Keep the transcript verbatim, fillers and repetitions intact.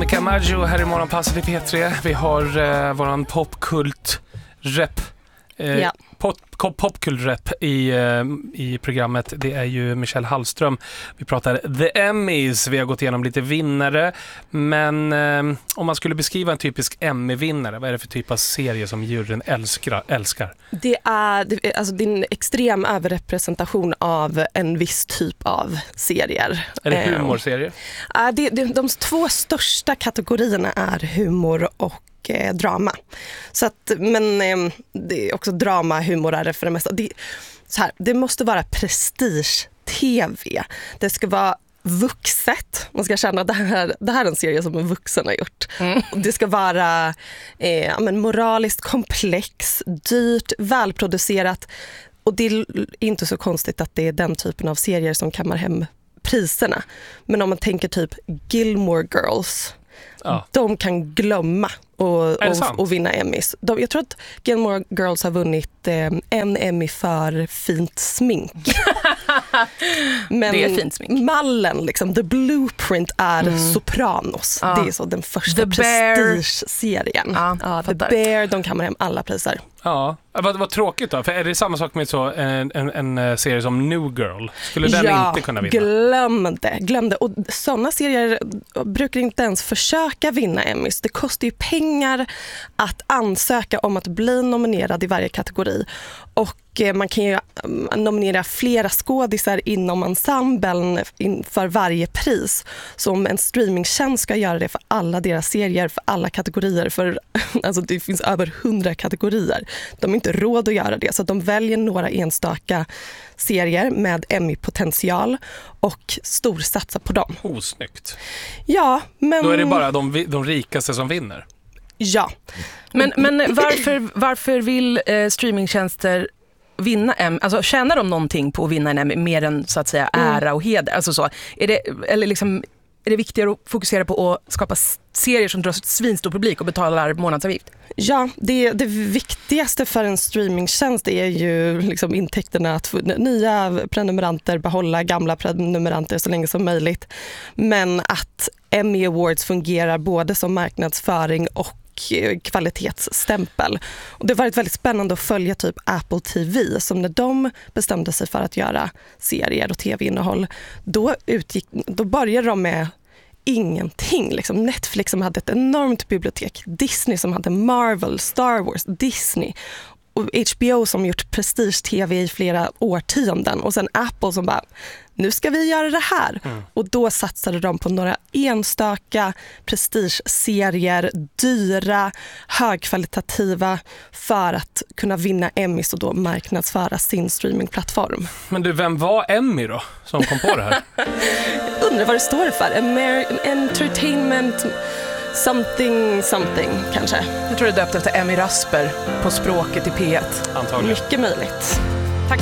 Veronica Maggio här i Morgonpasset i P tre. Vi har eh, våran popkult-rep. Eh, ja. Pop, popkult-rep i, eh, i programmet. Det är ju Michelle Hallström. Vi pratar The Emmys. Vi har gått igenom lite vinnare. Men eh, om man skulle beskriva en typisk Emmy-vinnare, vad är det för typ av serie som juryn älskar? älskar? Det är, det är alltså din extrem överrepresentation av en viss typ av serier. Är det humorserier? Uh, det, det, de två största kategorierna är humor och eh, drama. Så att, men eh, det är också drama, humor är det för det mesta. Det, så här, det måste vara prestige-tv. Det ska vara vuxet. Man ska känna att det här, det här är en serie som en vuxen har gjort. Mm. Det ska vara eh, men moraliskt komplex, dyrt, välproducerat. Och det är inte så konstigt att det är den typen av serier som kammar hem priserna. Men om man tänker typ Gilmore Girls, ja. De kan glömma och, och, och vinna Emmys. De, jag tror att Gilmore Girls har vunnit eh, en Emmy för fint smink. Men det är fint smink. Mallen, liksom, the blueprint är mm. Sopranos. Ja. Det är så den första prestige-serien. Ja, ja, The Bear, de kammar hem alla priser. Ja, vad, vad tråkigt då. För är det samma sak med så en, en, en serie som New Girl? Skulle den ja, inte kunna vinna? glöm det, glöm det. Och sådana serier brukar inte ens försöka vinna Emmys. Det kostar ju pengar att ansöka om att bli nominerad i varje kategori. Och man kan ju nominera flera skådisar inom ensemblen för varje pris. Så om en streamingtjänst ska göra det för alla deras serier, för alla kategorier, för alltså det finns över hundra kategorier. De har inte råd att göra det, så de väljer några enstaka serier med Emmy-potential och storsatsar på dem. Osnyggt. Ja, men... Då är det bara de, de rikaste som vinner. Ja. Men, men varför, varför vill eh, streamingtjänster vinna Emmy? Alltså tjänar de någonting på att vinna en Emmy mer än så att säga ära och heder? Alltså så, är det, eller liksom, är det viktigare att fokusera på att skapa serier som drar svinstor publik och betalar månadsavgift? Ja, det, det viktigaste för en streamingtjänst är ju liksom intäkterna, att få nya prenumeranter, behålla gamla prenumeranter så länge som möjligt. Men att Emmy Awards fungerar både som marknadsföring och kvalitetsstämpel. Och det har varit väldigt spännande att följa typ Apple T V, som när de bestämde sig för att göra serier och tv-innehåll, då, utgick, då började de med ingenting. Liksom Netflix som hade ett enormt bibliotek, Disney som hade Marvel, Star Wars, Disney och H B O som gjort prestige-tv i flera årtionden, och sen Apple som bara, nu ska vi göra det här. Mm. Och då satsade de på några enstaka prestige-serier, dyra, högkvalitativa, för att kunna vinna Emmys och då marknadsföra sin streamingplattform. Men du, vem var Emmy då som kom på det här? Jag undrar vad det står för. American Entertainment something something kanske. Jag tror det är döpt efter Emmy Rasper på språket i P ett. Antagligen. Mycket möjligt.